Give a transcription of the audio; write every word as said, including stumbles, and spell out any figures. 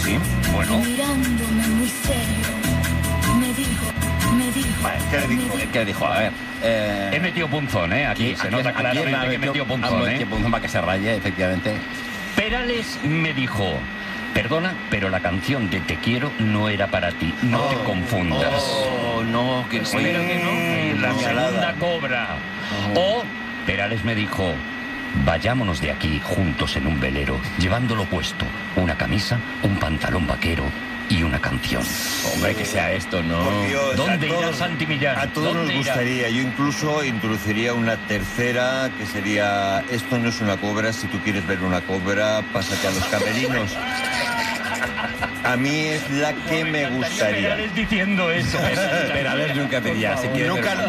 sí. Bueno. Mirándome muy serio, me dijo, me dijo. Vale, ¿qué le dijo? ¿Qué le dijo? A ver. Eh, He metido punzón, ¿eh? Aquí, se nota claramente que he metido punzón, ¿eh? punzón para que se raye, efectivamente. Perales me dijo: perdona, pero la canción de Te quiero no era para ti. No oh, te confundas. Oh, no, que espero que no. Mm, la segunda cobra. Oh. O Perales me dijo: vayámonos de aquí juntos en un velero, llevándolo puesto, una camisa, un pantalón vaquero y una canción. Hombre, que sea esto, ¿no? Por Dios, ¿Dónde a todos- irá Santi Millán? A todos nos ¿Dónde irá? gustaría. Yo incluso introduciría una tercera que sería: esto no es una cobra, si tú quieres ver una cobra, pásate a los camerinos. A mí es la que me gustaría. Perales diciendo eso. Perales nunca diría, si quieres Nunca, ver-